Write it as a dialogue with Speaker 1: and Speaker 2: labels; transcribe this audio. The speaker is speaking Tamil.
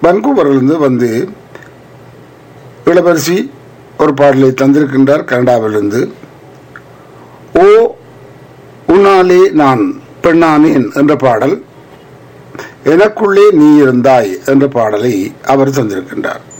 Speaker 1: வன்கூவரிலிருந்து வந்து இளவரசி ஒரு பாடலை தந்திருக்கின்றார் கனடாவிலிருந்து. ஓ உன்னாலே நான் பெண்ணானேன் என்ற பாடல், எனக்குள்ளே நீ இருந்தாய் என்ற பாடலை அவர் தந்திருக்கின்றார்.